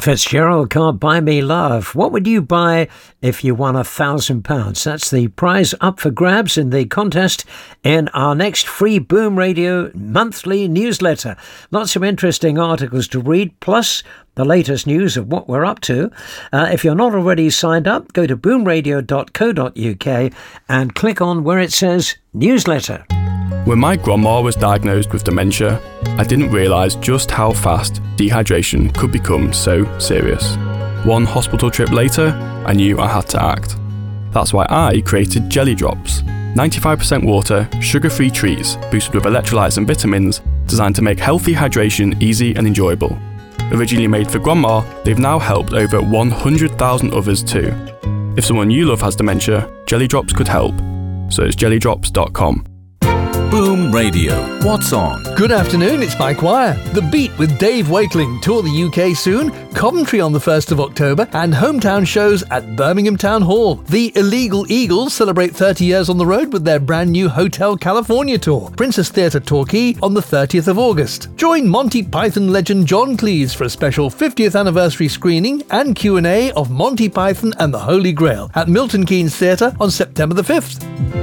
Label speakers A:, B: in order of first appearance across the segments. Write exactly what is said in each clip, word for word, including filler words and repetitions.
A: Fitzgerald, Can't Buy Me Love. What would you buy if you won a thousand pounds? That's the prize up for grabs in the contest in our next free Boom Radio monthly newsletter. Lots of interesting articles to read, plus the latest news of what we're up to. Uh, if you're not already signed up, go to boom radio dot co dot uk and click on where it says newsletter.
B: When my grandma was diagnosed with dementia, I didn't realise just how fast dehydration could become so serious. One hospital trip later, I knew I had to act. That's why I created Jelly Drops, ninety-five percent water, sugar-free treats boosted with electrolytes and vitamins designed to make healthy hydration easy and enjoyable. Originally made for grandma, they've now helped over one hundred thousand others too. If someone you love has dementia, Jelly Drops could help. So it's jelly drops dot com.
C: Boom Radio. What's on?
D: Good afternoon, it's Mike Wire. The Beat with Dave Wakeling tour the U K soon, Coventry on the first of October, and hometown shows at Birmingham Town Hall. The Illegal Eagles celebrate thirty years on the road with their brand new Hotel California tour. Princess Theatre Torquay on the thirtieth of August. Join Monty Python legend John Cleese for a special fiftieth anniversary screening and Q and A of Monty Python and the Holy Grail at Milton Keynes Theatre on September the fifth.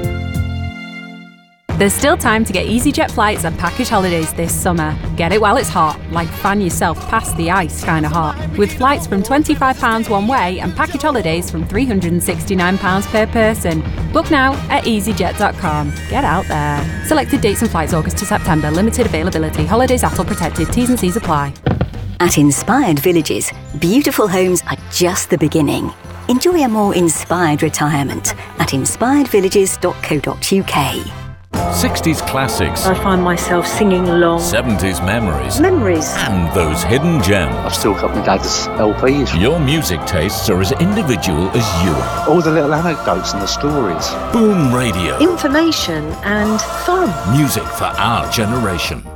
E: There's still time to get EasyJet flights and package holidays this summer. Get it while it's hot, like fan yourself past the ice kind of hot. With flights from twenty-five pounds one way and package holidays from three hundred sixty-nine pounds per person. Book now at easy jet dot com. Get out there. Selected dates and flights August to September. Limited availability. Holidays A T L protected. T's and C's apply.
F: At Inspired Villages, beautiful homes are just the beginning. Enjoy a more inspired retirement at inspired villages dot co dot uk.
C: sixties classics.
G: I find myself singing along.
C: seventies memories.
G: Memories.
C: And those hidden gems.
H: I've still got my dad's L Ps.
C: Your music tastes are as individual as you are.
H: All the little anecdotes and the stories.
C: Boom Radio.
G: Information and fun.
C: Music for our generation.